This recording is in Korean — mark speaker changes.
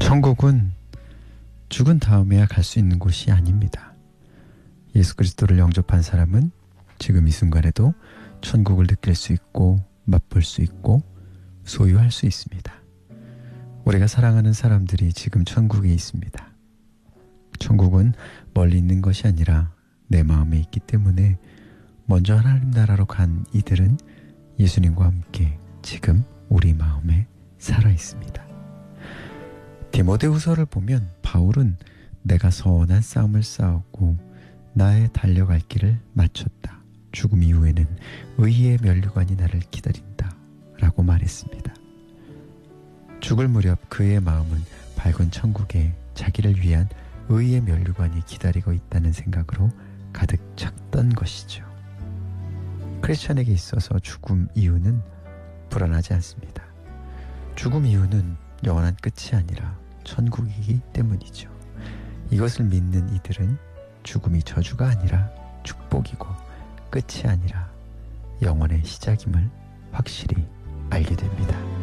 Speaker 1: 천국은 죽은 다음에야 갈 수 있는 곳이 아닙니다. 예수 그리스도를 영접한 사람은 지금 이 순간에도 천국을 느낄 수 있고 맛볼 수 있고 소유할 수 있습니다. 우리가 사랑하는 사람들이 지금 천국에 있습니다. 천국은 멀리 있는 것이 아니라 내 마음에 있기 때문에 먼저 하나님 나라로 간 이들은 예수님과 함께 지금 우리 마음에 살아 있습니다. 디모데후서를 보면 바울은 내가 선한 싸움을 싸우고 나의 달려갈 길을 마쳤다. 죽음 이후에는 의의 면류관이 나를 기다린다 라고 말했습니다. 죽을 무렵 그의 마음은 밝은 천국에 자기를 위한 의의 면류관이 기다리고 있다는 생각으로 가득 찼던 것이죠. 크리스천에게 있어서 죽음 이후는 불안하지 않습니다. 죽음 이후는 영원한 끝이 아니라 천국이기 때문이죠. 이것을 믿는 이들은 죽음이 저주가 아니라 축복이고 끝이 아니라 영원의 시작임을 확실히 알게 됩니다.